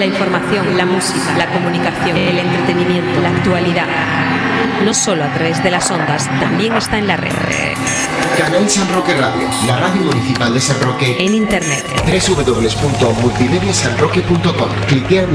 La información, la música, la comunicación, el entretenimiento, la actualidad. No solo a través de las ondas, también está en la red. Canal San Roque Radio, la radio municipal de San Roque. En internet. www.multimediasanroque.com. Cliquea